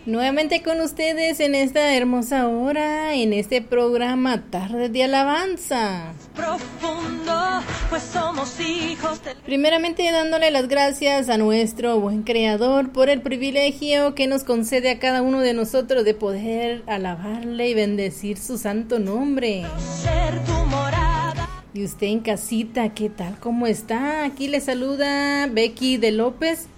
Nuevamente con ustedes en esta hermosa hora, en este programa Tardes de Alabanza. Profundo, pues somos hijos del... Primeramente dándole las gracias a nuestro buen Creador por el privilegio que nos concede a cada uno de nosotros de poder alabarle y bendecir su santo nombre. Ser tu morada. Y usted en casita, ¿qué tal? ¿Cómo está? Aquí le saluda Becky de López.